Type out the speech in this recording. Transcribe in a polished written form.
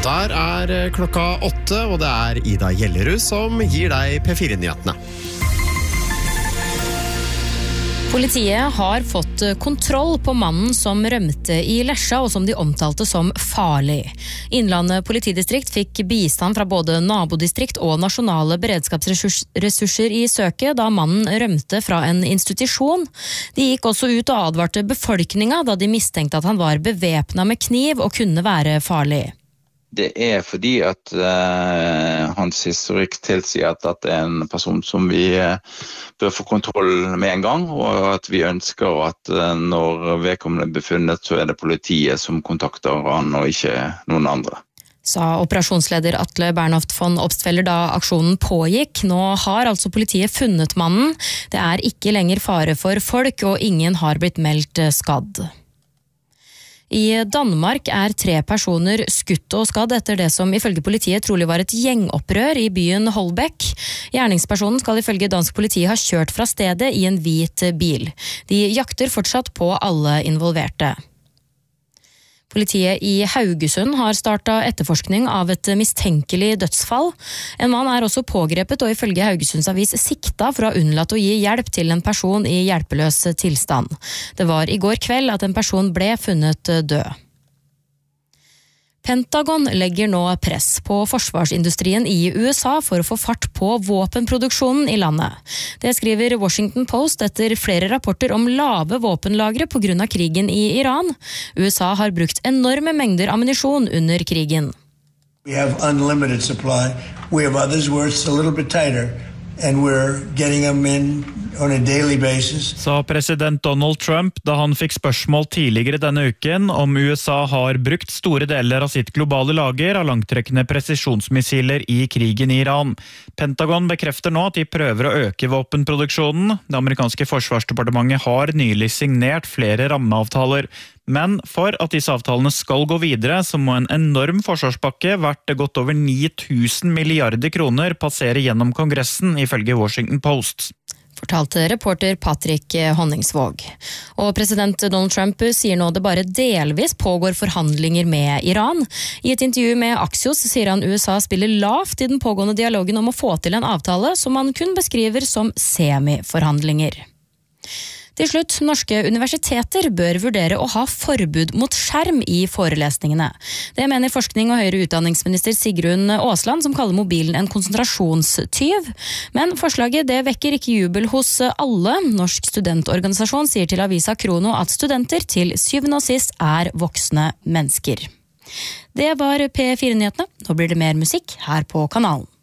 Der klokka 8, og det Ida Gjellerud som gir deg P4-nyhetene. Politiet har fått kontroll på mannen som rømte I Lesja og som de omtalte som farlig. Innlandet politidistrikt fikk bistand fra både nabodistrikt og nasjonale beredskapsressurser I søket da mannen rømte fra en institusjon. De gikk også ut og advarte befolkningen da de mistenkte at han var bevæpnet med kniv og kunne være farlig. Det fordi at hans historikk tilsier at det en person som vi bør få kontroll med en gang, og at vi ønsker at når vedkommende befunnet, så det politiet som kontakter han, og ikke noen andre. Sa operasjonsleder Atle Bernhoft von Obstfeller da aksjonen pågikk. Nå har altså politiet funnet mannen. Det ikke lenger fare for folk, og ingen har blitt meldt skadd. I Danmark 3 personer skutt og skadd etter det som ifølge politiet trolig var et gjengopprør I byen Holbæk. Gjerningspersonen skal ifølge dansk politi ha kjørt fra stedet I en hvit bil. De jakter fortsatt på alle involverte. Politiet I Haugesund har startet etterforskning av et mistenkelig dødsfall. En mann også pågrepet og ifølge Haugesunds avis sikta for å ha unnlatt å gi hjelp til en person I hjelpeløs tilstand. Det var I går kveld at en person ble funnet død. Pentagon legger nå press på forsvarsindustrien I USA for å få fart på våpenproduksjonen I landet. Det skriver Washington Post etter flere rapporter om lave våpenlagre på grunn av krigen I Iran. USA har brukt enorme mengder ammunisjon under krigen. We have unlimited supply. We have others where it's a little bit tighter, and we're getting them in on a daily basis. Sa president Donald Trump da han fikk spørsmål tidligere denne uken om USA har brukt store deler av sitt globale lager av langtrekkende presisjonsmissiler I krigen I Iran. Pentagon bekrefter nå at de prøver å øke våpenproduksjonen. Det amerikanske forsvarsdepartementet har nylig signert flere rammeavtaler. Men for at disse avtalene skal gå videre, så må en enorm forsvarspakke verdt godt over 9000 milliarder kroner passere gjennom Kongressen, ifølge Washington Post. Fortalte reporter Patrick Honningsvåg. Og president Donald Trump sier nå det bare delvis pågår forhandlinger med Iran. I et intervju med Axios sier han USA spiller lavt I den pågående dialogen om å få til en avtale som han kun beskriver som semiforhandlinger. Til slutt, norske universiteter bør vurdere å ha forbud mot skjerm I forelesningene. Det mener forskning- og høyere utdanningsminister Sigrun Aasland, som kaller mobilen en konsentrasjonstyv. Men forslaget det vekker ikke jubel hos alle. Norsk studentorganisasjon sier til avisa Krono at studenter til syvende og sist voksne mennesker. Det var P4-nyhetene. Nå blir det mer musikk her på kanalen.